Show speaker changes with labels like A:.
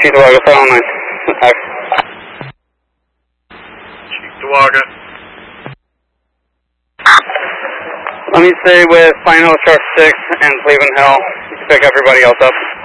A: Cheektowaga 509.
B: Cheektowaga.
A: Let me stay with Final Sharp 6 and Cleveland Hill to pick everybody else up.